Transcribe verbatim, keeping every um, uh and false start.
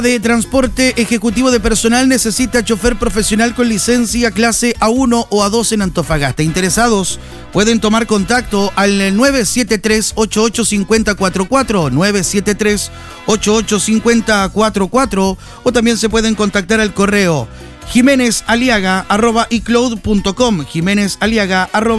de transporte ejecutivo de personal necesita chofer profesional con licencia clase A uno o A dos en Antofagasta. Interesados pueden tomar contacto al nueve siete tres, ocho ocho cinco cero cuatro cuatro, nueve siete tres, ocho ocho cinco cero cuatro cuatro, o también se pueden contactar al correo jiménez aliaga arroba icloud punto com, jiménez aliaga arroba